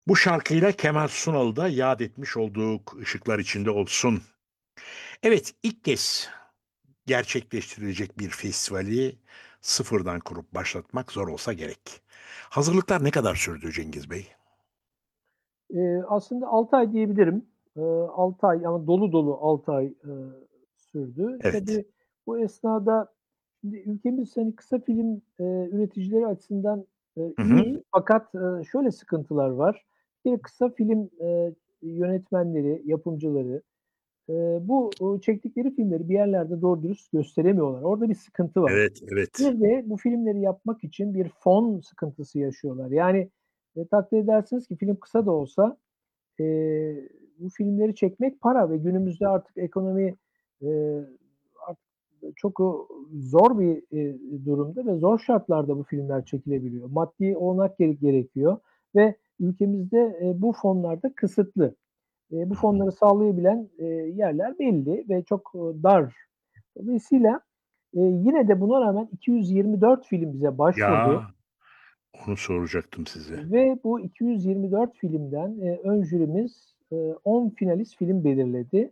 Bu şarkıyla Kemal Sunal'ı da yad etmiş olduk, ışıklar içinde olsun. Evet, ilk kez gerçekleştirilecek bir festivali sıfırdan kurup başlatmak zor olsa gerek. Hazırlıklar ne kadar sürdü Cengiz Bey? Aslında 6 ay diyebilirim. 6 ay ama dolu dolu 6 ay, sürdü. Evet. Tabii bu esnada şimdi ülkemiz, hani, kısa film, üreticileri açısından, Hı hı. iyi fakat, şöyle sıkıntılar var. Bir kere kısa film, yönetmenleri, yapımcıları, bu çektikleri filmleri bir yerlerde doğru dürüst gösteremiyorlar. Orada bir sıkıntı var. Evet, evet. Bir de bu filmleri yapmak için bir fon sıkıntısı yaşıyorlar. Yani, takdir edersiniz ki film kısa da olsa bu filmleri çekmek para ve günümüzde artık ekonomi, eee, artık çok zor bir, durumda ve zor şartlarda bu filmler çekilebiliyor. Maddi olanak gerekiyor ve ülkemizde, bu fonlar da kısıtlı. Bu Hı hı. fonları sağlayabilen, yerler belli ve çok, dar. Dolayısıyla, yine de buna rağmen 224 film bize başvurdu. Ya, onu soracaktım size. Ve bu 224 filmden, ön jürimiz, 10 finalist film belirledi.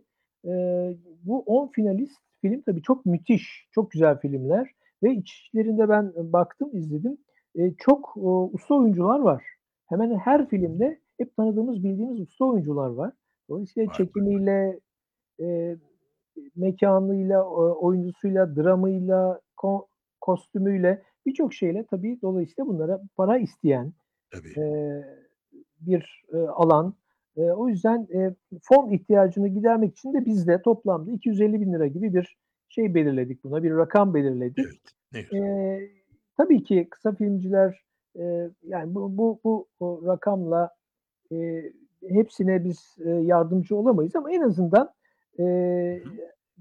Bu 10 finalist film tabii çok müthiş, çok güzel filmler ve içlerinde ben, baktım, izledim. Çok, usta oyuncular var. Hemen her filmde hep tanıdığımız, bildiğimiz usta oyuncular var. Dolayısıyla Var, var. çekimiyle, eee, mekânıyla, oyuncusuyla, dramıyla, kostümüyle, birçok şeyle tabii dolayısıyla bunlara para isteyen, Tabii. Eee, bir, alan. O yüzden, fon ihtiyacını gidermek için de biz de toplamda 250 bin lira gibi bir şey belirledik buna, bir rakam belirledik. Evet. Ne güzel. Eee, tabii ki kısa filmciler, yani bu rakamla, eee, hepsine biz, yardımcı olamayız ama en azından, Hı eee hı.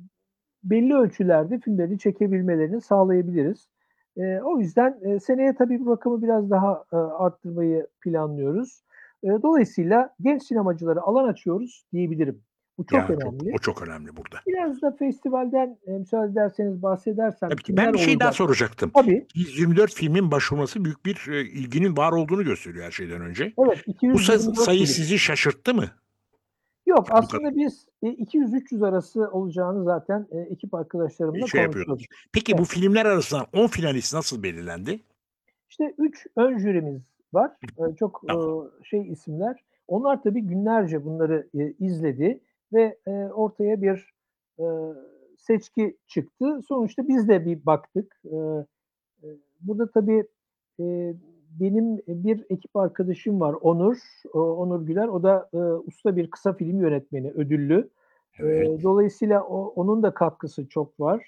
belli ölçülerde filmleri çekebilmelerini sağlayabiliriz. O yüzden, seneye tabii bu rakamı biraz daha, arttırmayı planlıyoruz. Dolayısıyla genç sinemacılara alan açıyoruz diyebilirim. Bu çok Ya, önemli. o çok önemli burada. Biraz da festivalden, müsaade ederseniz bahsedersem Tabii ki. Ben kimler bir şey daha olacak? soracaktım. Tabii, 124 filmin başvurması büyük bir, ilginin var olduğunu gösteriyor her şeyden önce. evet, Bu 224 sayı film. sizi şaşırttı mı? Yok, Bu kadar aslında biz, 200-300 arası olacağını zaten, ekip arkadaşlarımla şey yapıyordunuz. konuşuyorduk. Peki bu Evet. filmler arasından 10 finalist nasıl belirlendi? İşte 3 ön jürimiz var. Çok, Tamam. şey isimler. Onlar tabii günlerce bunları, izledi ve, ortaya bir, eee, seçki çıktı. Sonuçta biz de bir baktık. Burada tabii, eee, benim bir ekip arkadaşım var Onur, Onur Güler. O da, usta bir kısa film yönetmeni, ödüllü. Evet. Dolayısıyla onun da katkısı çok var.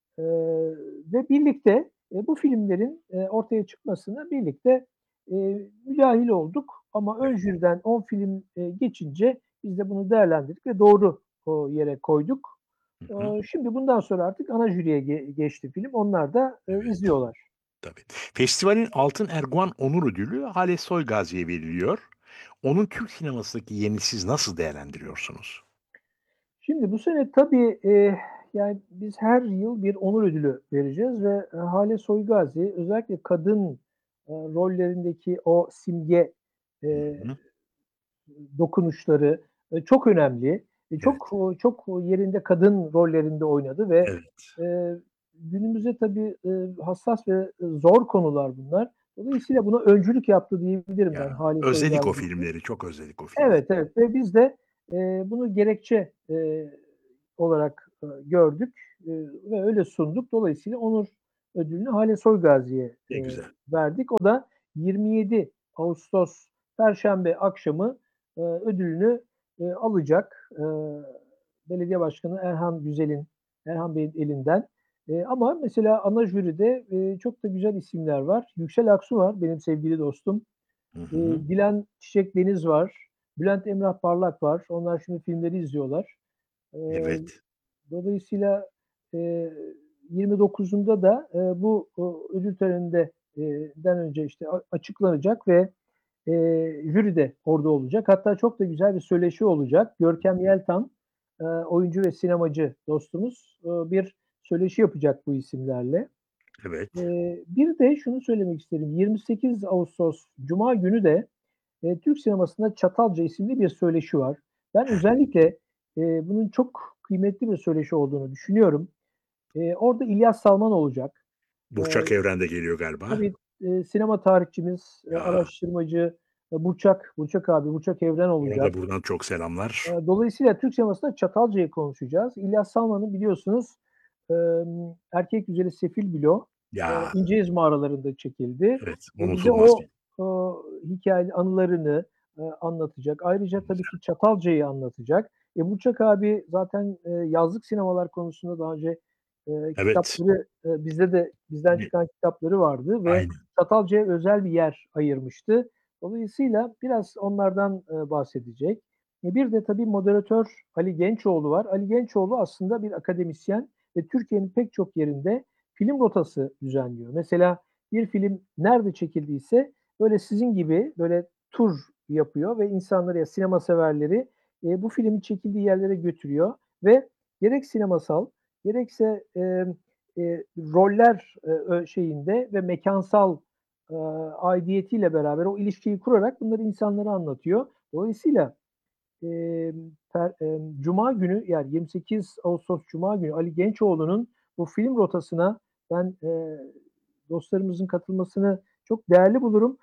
Ve birlikte, bu filmlerin, ortaya çıkmasına birlikte, müdahil olduk ama ön Evet. jüriden 10 film, geçince biz de bunu değerlendirdik ve doğru o yere koyduk. Hı hı. Şimdi bundan sonra artık ana jüriye geçti film. Onlar da, Evet. izliyorlar. Tabii. Festivalin Altın Erguvan Onur Ödülü Hale Soygazi'ye veriliyor. Onun Türk sinemasındaki yerini siz nasıl değerlendiriyorsunuz? Şimdi bu sene tabii, yani, biz her yıl bir onur ödülü vereceğiz ve, Hale Soygazi özellikle kadın, rollerindeki o simge, Hı eee hı. dokunuşları, çok önemli. Çok, Evet. çok yerinde kadın rollerinde oynadı ve, Evet. eee, günümüzde tabii, hassas ve, zor konular bunlar. Dolayısıyla buna öncülük yaptı diyebilirim ben Ya, Hale özledik o Soygazi için. filmleri, çok özledik o filmleri. Evet, evet ve biz de, bunu gerekçe, olarak, gördük, ve öyle sunduk. Dolayısıyla onur ödülünü Hale Soygazi'ye, Ne güzel. verdik. O da 27 Ağustos perşembe akşamı, ödülünü, alacak. Belediye Başkanı Erhan Bey'in elinden. Ama mesela ana jüride, çok da güzel isimler var. Yüksel Aksu var, benim sevgili dostum. Hı hı. Dilan Çiçek Deniz var. Bülent Emrah Parlak var. Onlar şimdi filmleri izliyorlar. Eee, Evet. dolayısıyla, eee, 29'unda da, bu, ödül töreninde den önce, işte, açıklanacak ve, jüri de orada olacak. Hatta çok da güzel bir söyleşi olacak. Görkem Yeltan, oyuncu ve sinemacı dostumuz, bir söyleşi yapacak bu isimlerle. Evet. Bir de şunu söylemek isterim. 28 Ağustos cuma günü de Türk sinemasında Çatalca isimli bir söyleşi var. Ben özellikle, bunun çok kıymetli bir söyleşi olduğunu düşünüyorum. Orada İlyas Salman olacak. Burçak Evren geliyor galiba. Tabii, sinema tarihçimiz, Ya, araştırmacı, Burçak abi, Burçak Evren ona da olacak. buradan çok selamlar. Dolayısıyla Türk sinemasında Çatalca'yı konuşacağız. İlyas Salman'ın biliyorsunuz, Erkek Güzeli Sefil Bilo, Ya, İnceüz mağaralarında çekildi. evet, Bize unutulmaz o, film. hikâye anılarını, anlatacak. Ayrıca tabii ki Çatalca'yı anlatacak. Burçak abi zaten, yazlık sinemalar konusunda daha önce, Evet, kitapları, bizden çıkan kitapları vardı ve aynen. Çatalca'ya özel bir yer ayırmıştı. Dolayısıyla biraz onlardan, bahsedecek. Bir de tabii moderatör Ali Gençoğlu var. Ali Gençoğlu aslında bir akademisyen ve Türkiye'nin pek çok yerinde film rotası düzenliyor. Mesela bir film nerede çekildiyse böyle sizin gibi böyle tur yapıyor ve insanları, ya sinema severleri, bu filmin çekildiği yerlere götürüyor ve gerek sinemasal gerekse, roller, şeyinde ve mekânsal, aidiyetiyle beraber o ilişkiyi kurarak bunları insanlara anlatıyor. Dolayısıyla cuma günü, yani 28 Ağustos cuma günü Ali Gençoğlu'nun bu film rotasına ben, dostlarımızın katılmasını çok değerli bulurum.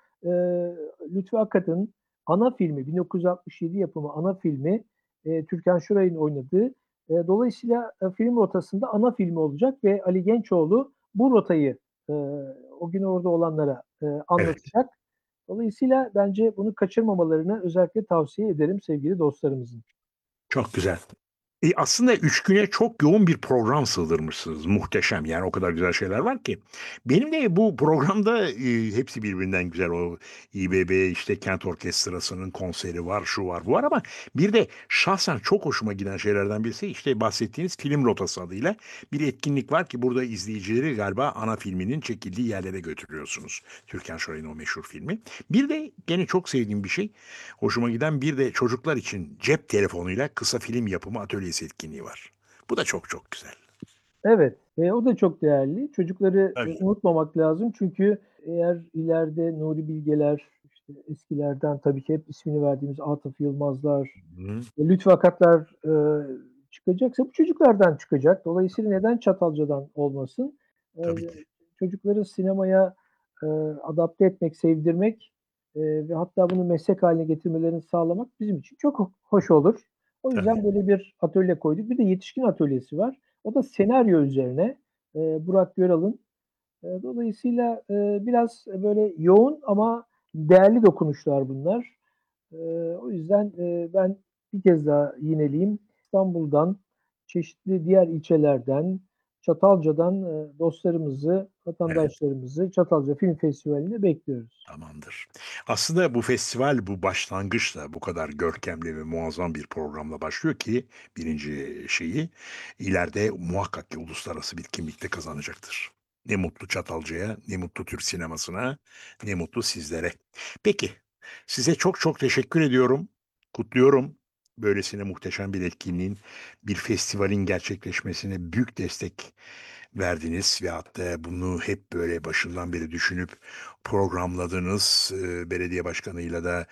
Lütfü Akkad'ın ana filmi, 1967 yapımı ana filmi, Türkan Şoray'ın oynadığı. Dolayısıyla, film rotasında ana filmi olacak ve Ali Gençoğlu bu rotayı, eee, o gün orada olanlara, Evet, anlatacak. Dolayısıyla bence bunu kaçırmamalarını özellikle tavsiye ederim sevgili dostlarımızın. çok güzel. Aslında 3 güne çok yoğun bir program sığdırmışsınız. Muhteşem, yani, o kadar güzel şeyler var ki. Benim de bu programda, hepsi birbirinden güzel. O İBB, işte, Kent Orkestrası'nın konseri var, şu var, bu var ama bir de şahsen çok hoşuma giden şeylerden birisi, işte, bahsettiğiniz Film Rotası adıyla bir etkinlik var ki burada izleyicileri galiba ana filminin çekildiği yerlere götürüyorsunuz. Türkan Şoray'ın o meşhur filmi. Bir de gene çok sevdiğim bir şey, hoşuma giden bir de çocuklar için cep telefonuyla kısa film yapımı atölyesi etkinliği var. Bu da çok çok güzel. Evet, o da çok değerli. Çocukları, Tabii. unutmamak lazım çünkü eğer ileride Nuri Bilgeler, işte, eskilerden tabii ki hep ismini verdiğimiz Atıf Yılmazlar, Hı, Lütfü Akatlar, çıkacaksa bu çocuklardan çıkacak. Dolayısıyla neden Çatalca'dan olmasın? tabii Eee, ki. çocukları sinemaya, adapte etmek, sevdirmek, ve hatta bunu meslek hâline getirmelerini sağlamak bizim için çok hoş olur. O Tabii. yüzden böyle bir atölye koyduk. Bir de yetişkin atölyesi var. O da senaryo üzerine. Burak Göral'ın. Dolayısıyla, biraz, böyle yoğun ama değerli dokunuşlar bunlar. O yüzden, ben bir kez daha yineleyeyim. İstanbul'dan, çeşitli diğer ilçelerden, Çatalca'dan, dostlarımızı, Evet, vatandaşlarımızı Çatalca Film Festivali'ne bekliyoruz. tamamdır. Aslında bu festival bu başlangıçla bu kadar görkemli ve muazzam bir programla başlıyor ki birinci şeyi ileride muhakkak ki uluslararası bir kimlik de kazanacaktır. Ne mutlu Çatalca'ya, ne mutlu Türk sinemasına, ne mutlu sizlere. Peki, size çok çok teşekkür ediyorum. Kutluyorum. Böylesine muhteşem bir etkinliğin, bir festivalin gerçekleşmesine büyük destek verdiniz ve hatta bunu hep böyle başından beri düşünüp programladınız. Belediye başkanıyla da,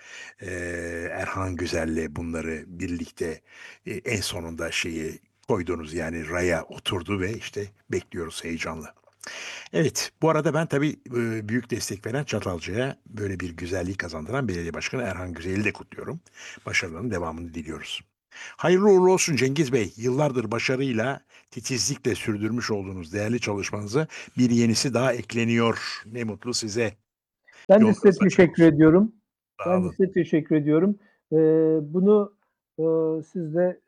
Erhan Güzel'le bunları birlikte, en sonunda şeyi koydunuz, yani raya oturdu ve işte bekliyoruz heyecanla. Evet, bu arada ben tabii, büyük destek veren Çatalca'ya böyle bir güzelliği kazandıran belediye başkanı Erhan Güzel'i de kutluyorum. Başarılarının devamını diliyoruz. Hayırlı uğurlu olsun Cengiz Bey. Yıllardır başarıyla, titizlikle sürdürmüş olduğunuz değerli çalışmanıza bir yenisi daha ekleniyor. Ne mutlu size. Ben de size Yolunuz açık teşekkür olsun. ediyorum. Sağ Ben de olun. size teşekkür ediyorum. Bunu, siz de,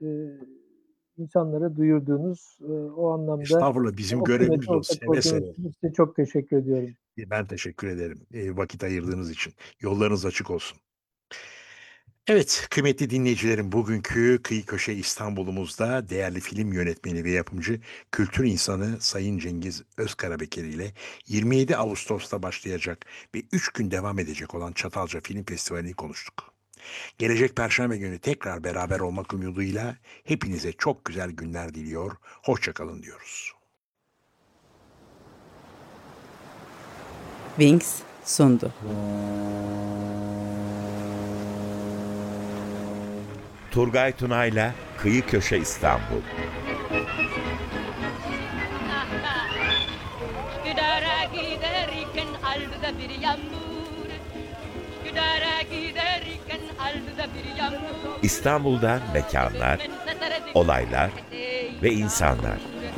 insanlara duyurduğunuz, o anlamda Estağfurullah, bizim o kıymete görevimiz o. ortak Seve olduğunuz seve. için size çok teşekkür ediyorum. Ben teşekkür ederim, vakit ayırdığınız için. Yollarınız açık olsun. Evet, kıymetli dinleyicilerim, bugünkü Kıyı Köşe İstanbul'umuzda değerli film yönetmeni ve yapımcı, kültür insanı Sayın Cengiz Özkarabekir ile 27 Ağustos'ta başlayacak ve 3 gün devam edecek olan Çatalca Film Festivali'ni konuştuk. Gelecek Perşembe günü tekrar beraber olmak umuduyla hepinize çok güzel günler diliyor, hoşça kalın diyoruz. Wings sundu. Turgay Tunay'la Kıyı Köşe İstanbul. Üsküdar'a giderken aldı da bir yağmur. Üsküdar'a giderken aldı da bir yağmur. İstanbul'da mekanlar, olaylar ve insanlar.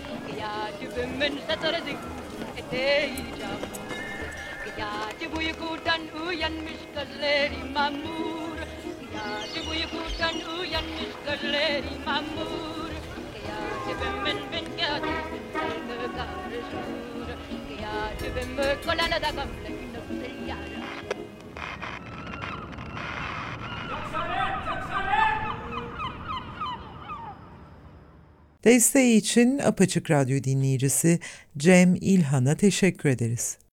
Gece uykudan uyanmış gözleri mamur. Gece uykudan uyanmış gözleri mamur. Gece ben kaldı karışır. Gece ben kolana da gamle gündüz yarım. Desteği için Apaçık Radyo dinleyicisi Cem İlhan'a teşekkür ederiz.